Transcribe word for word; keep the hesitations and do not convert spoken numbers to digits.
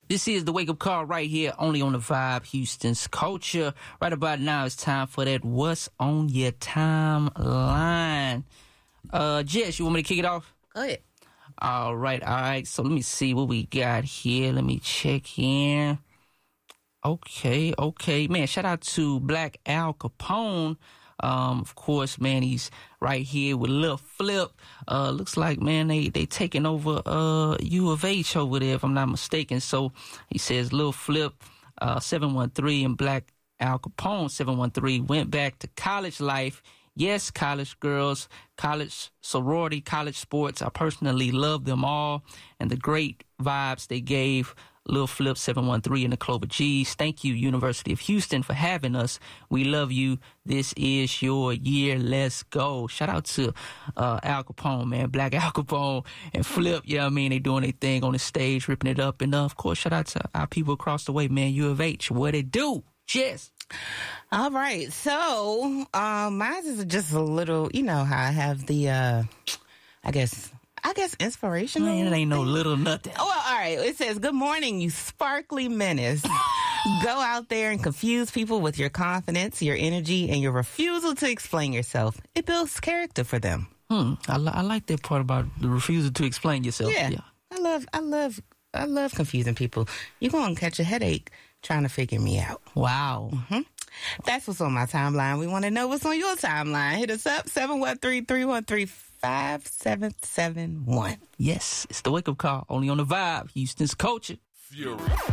This is the Wake Up Call right here, only on the Vibe, Houston's Culture. Right about now, it's time for that What's on Your Timeline. Uh, Jess, you want me to kick it off? Go ahead. All right, all right. So let me see what we got here. Let me check in. Okay, okay. Man, shout out to Black Al Capone. Um, of course, man, he's right here with Lil Flip. Uh, looks like, man, they, they taking over, uh, U of H over there, if I'm not mistaken. So he says Lil Flip, uh, seven one three and Black Al Capone, seven one three, went back to college life. Yes, college girls, college sorority, college sports. I personally love them all and the great vibes they gave. Lil Flip seven one three and the Clover G's. Thank you, University of Houston, for having us. We love you. This is your year. Let's go. Shout out to uh, Al Capone, man. Black Al Capone and Flip. You know what I mean? They doing their thing on the stage, ripping it up. And, uh, of course, shout out to our people across the way, man. U of H. What it do? Cheers. All right. So, um, mine is just a little, you know how I have the, uh, I guess... I guess inspirational. Man, it ain't no little nothing. Well, all right. It says, good morning, you sparkly menace. Go out there and confuse people with your confidence, your energy, and your refusal to explain yourself. It builds character for them. Hmm. I, li- I like that part about the refusal to explain yourself. Yeah. yeah. I love, I love, I love confusing people. You're going to catch a headache trying to figure me out. Wow. Mm-hmm. That's what's on my timeline. We want to know what's on your timeline. Hit us up, seven one three, three one three, five seven seven one. Yes, it's the Wake Up Call, only on the Vibe, Houston's Culture. Fury.